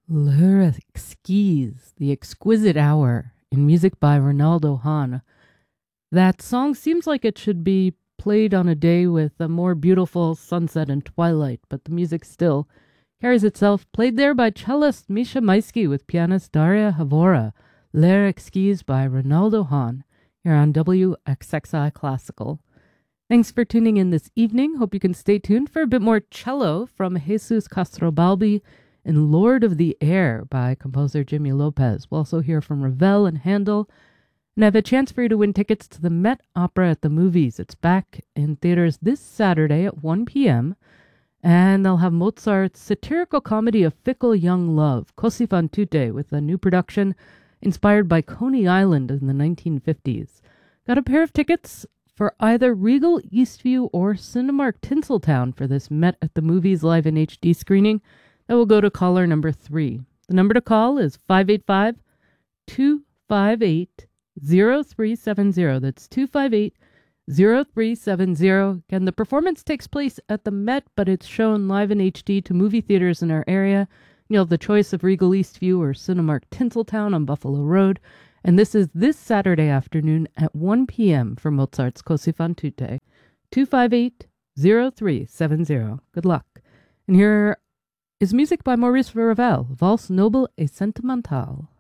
Lyric Skis, The Exquisite Hour, in music by Ronaldo Hahn. That song seems like it should be played on a day with a more beautiful sunset and twilight, but the music still carries itself. Played there by cellist Misha Maisky with pianist Daria Havora. Lyric Skis by Ronaldo Hahn, here on WXXI Classical. Thanks for tuning in this evening. Hope you can stay tuned for a bit more cello from Jesus Castrobalbi and Lord of the Air by composer Jimmy Lopez. We'll also hear from Ravel and Handel. And I have a chance for you to win tickets to the Met Opera at the Movies. It's back in theaters this Saturday at 1 p.m. And they'll have Mozart's satirical comedy of Fickle Young Love, Così fan tutte, with a new production inspired by Coney Island in the 1950s. Got a pair of tickets for either Regal Eastview or Cinemark Tinseltown for this Met at the Movies live in HD screening. That will go to caller number 3. The number to call is 585-258-0370. That's 258-0370. Again, the performance takes place at the Met, but it's shown live in HD to movie theaters in our area. You'll have the choice of Regal Eastview or Cinemark Tinseltown on Buffalo Road. And this is this Saturday afternoon at 1 p.m. for Mozart's Così fan tutte. 258-0370. Good luck. And here is music by Maurice Ravel, Valse Noble et Sentimentale.